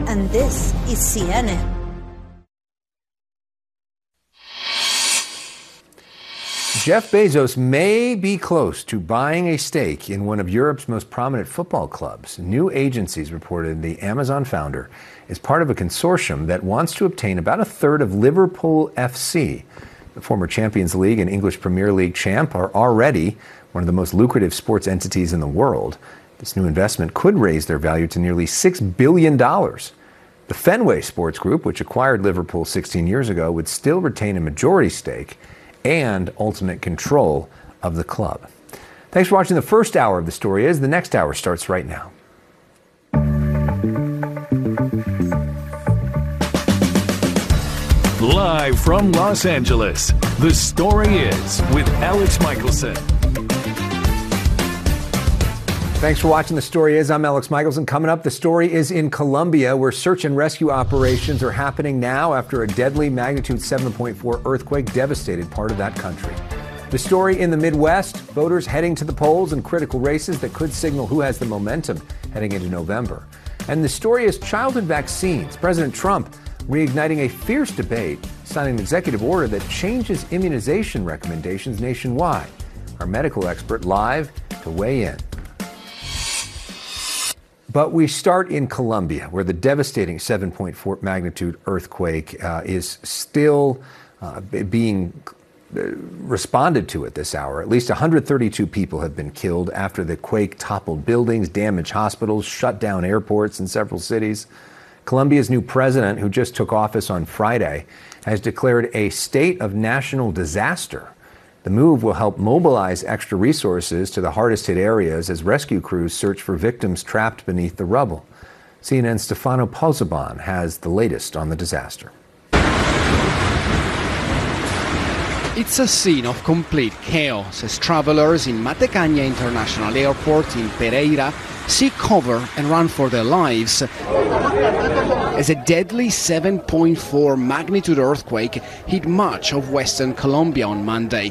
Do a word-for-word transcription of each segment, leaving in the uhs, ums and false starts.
and this is C N N. Jeff Bezos may be close to buying a stake in one of Europe's most prominent football clubs. New agencies reported the Amazon founder is part of a consortium that wants to obtain about a third of Liverpool F C. The former Champions League and English Premier League champ are already one of the most lucrative sports entities in the world. This new investment could raise their value to nearly six billion dollars. The Fenway Sports Group, which acquired Liverpool sixteen years ago, would still retain a majority stake and ultimate control of the club. Thanks for watching the first hour of The Story Is. The next hour starts right now. Live from Los Angeles, The Story Is with Alex Michelson. Thanks for watching The Story Is. I'm Alex Michelson. Coming up, the story is in Colombia, where search and rescue operations are happening now after a deadly magnitude seven point four earthquake devastated part of that country. The story in the Midwest, voters heading to the polls in critical races that could signal who has the momentum heading into November. And the story is childhood vaccines. President Trump reigniting a fierce debate, signing an executive order that changes immunization recommendations nationwide. Our medical expert live to weigh in. But we start in Colombia, where the devastating seven point four magnitude earthquake uh, is still uh, being uh, responded to at this hour. At least one hundred thirty-two people have been killed after the quake toppled buildings, damaged hospitals, shut down airports in several cities. Colombia's new president, who just took office on Friday, has declared a state of national disaster. The move will help mobilize extra resources to the hardest hit areas as rescue crews search for victims trapped beneath the rubble. C N N's Stefano Pozzebon has the latest on the disaster. It's a scene of complete chaos as travelers in Matecaña International Airport in Pereira seek cover and run for their lives as a deadly seven point four magnitude earthquake hit much of western Colombia on Monday.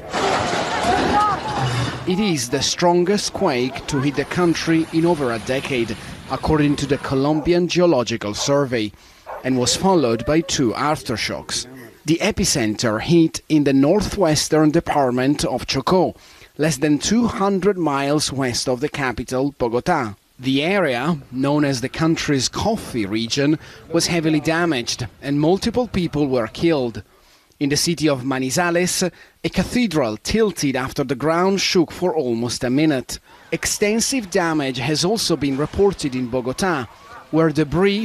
It is the strongest quake to hit the country in over a decade, according to the Colombian Geological Survey, and was followed by two aftershocks. The epicenter hit in the northwestern department of Chocó, less than two hundred miles west of the capital, Bogotá. The area, known as the country's coffee region, was heavily damaged and multiple people were killed. In the city of Manizales, a cathedral tilted after the ground shook for almost a minute. Extensive damage has also been reported in Bogotá, where debris